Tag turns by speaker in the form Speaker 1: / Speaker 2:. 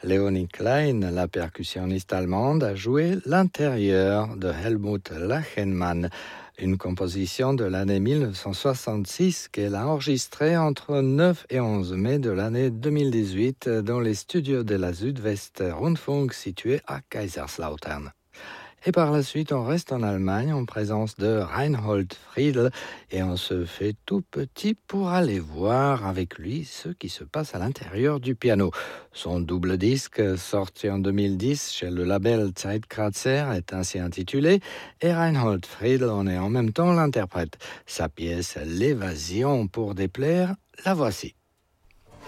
Speaker 1: Léonie Klein, la percussionniste allemande, a joué l'intérieur de Helmut Lachenmann, une composition de l'année 1966 qu'elle a enregistrée entre 9 et 11 mai de l'année 2018 dans les studios de la Südwestrundfunk situés à Kaiserslautern. Et par la suite, on reste en Allemagne en présence de Reinhold Friedl et on se fait tout petit pour aller voir avec lui ce qui se passe à l'intérieur du piano. Son double disque, sorti en 2010 chez le label Zeitkratzer, est ainsi intitulé et Reinhold Friedl en est en même temps l'interprète. Sa pièce L'évasion pour déplaire, la voici.